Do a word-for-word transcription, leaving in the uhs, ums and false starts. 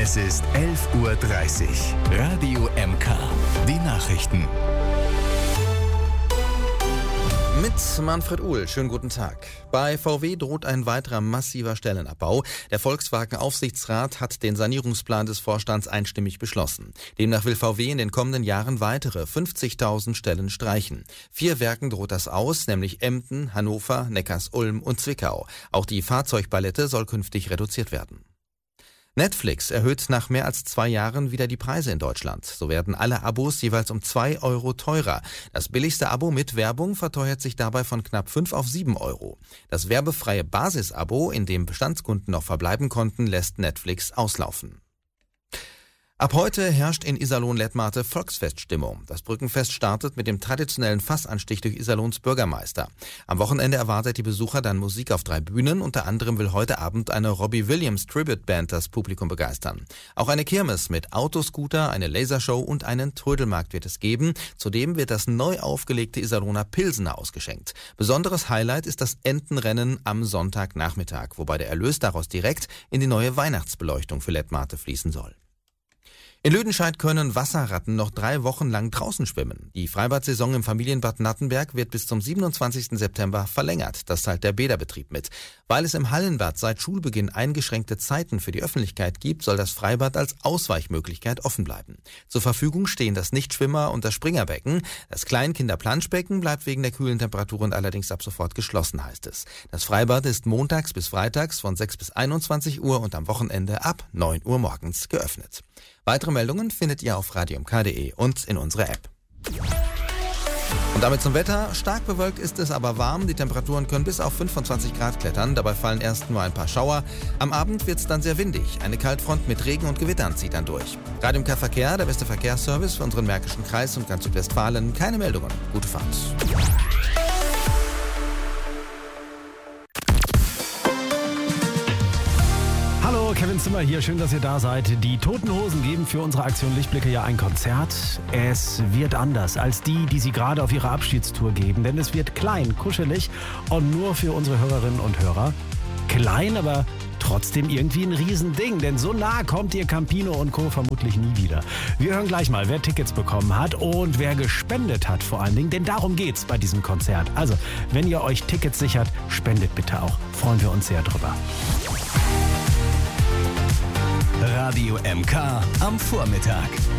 Es ist elf Uhr dreißig. Radio M K. Die Nachrichten. Mit Manfred Uhl, schönen guten Tag. Bei V W droht ein weiterer massiver Stellenabbau. Der Volkswagen-Aufsichtsrat hat den Sanierungsplan des Vorstands einstimmig beschlossen. Demnach will V W in den kommenden Jahren weitere fünfzigtausend Stellen streichen. Vier Werken droht das aus, nämlich Emden, Hannover, Neckarsulm und Zwickau. Auch die Fahrzeugpalette soll künftig reduziert werden. Netflix erhöht nach mehr als zwei Jahren wieder die Preise in Deutschland. So werden alle Abos jeweils um zwei Euro teurer. Das billigste Abo mit Werbung verteuert sich dabei von knapp fünf auf sieben Euro. Das werbefreie Basisabo, in dem Bestandskunden noch verbleiben konnten, lässt Netflix auslaufen. Ab heute herrscht in Iserlohn-Lettmate Volksfeststimmung. Das Brückenfest startet mit dem traditionellen Fassanstich durch Iserlohns Bürgermeister. Am Wochenende erwartet die Besucher dann Musik auf drei Bühnen. Unter anderem will heute Abend eine Robbie Williams Tribute Band das Publikum begeistern. Auch eine Kirmes mit Autoscooter, eine Lasershow und einen Trödelmarkt wird es geben. Zudem wird das neu aufgelegte Iserlohner Pilsener ausgeschenkt. Besonderes Highlight ist das Entenrennen am Sonntagnachmittag, wobei der Erlös daraus direkt in die neue Weihnachtsbeleuchtung für Lettmate fließen soll. In Lüdenscheid können Wasserratten noch drei Wochen lang draußen schwimmen. Die Freibad-Saison im Familienbad Nattenberg wird bis zum siebenundzwanzigsten September verlängert. Das teilt der Bäderbetrieb mit. Weil es im Hallenbad seit Schulbeginn eingeschränkte Zeiten für die Öffentlichkeit gibt, soll das Freibad als Ausweichmöglichkeit offen bleiben. Zur Verfügung stehen das Nichtschwimmer- und das Springerbecken. Das Kleinkinder-Planschbecken bleibt wegen der kühlen Temperaturen allerdings ab sofort geschlossen, heißt es. Das Freibad ist montags bis freitags von sechs bis einundzwanzig Uhr und am Wochenende ab neun Uhr morgens geöffnet. Weitere Meldungen findet ihr auf radio m k punkt d e und in unserer App. Und damit zum Wetter. Stark bewölkt ist es, aber warm. Die Temperaturen können bis auf fünfundzwanzig Grad klettern. Dabei fallen erst nur ein paar Schauer. Am Abend wird es dann sehr windig. Eine Kaltfront mit Regen und Gewittern zieht dann durch. Radio M K Verkehr, der beste Verkehrsservice für unseren Märkischen Kreis und ganz Südwestfalen. Keine Meldungen. Gute Fahrt. Hallo, Kevin Zimmer hier, schön, dass ihr da seid. Die Toten Hosen geben für unsere Aktion Lichtblicke ja ein Konzert. Es wird anders als die, die sie gerade auf ihrer Abschiedstour geben, denn es wird klein, kuschelig und nur für unsere Hörerinnen und Hörer. Klein, aber trotzdem irgendwie ein Riesending, denn so nah kommt ihr Campino und Co. vermutlich nie wieder. Wir hören gleich mal, wer Tickets bekommen hat und wer gespendet hat vor allen Dingen, denn darum geht's bei diesem Konzert. Also, wenn ihr euch Tickets sichert, spendet bitte auch. Freuen wir uns sehr drüber. Radio M K am Vormittag.